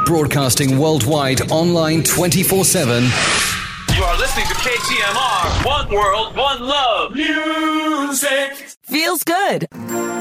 Broadcasting worldwide, online 24/7. You are listening to KTMR. One world, one love. Music feels good.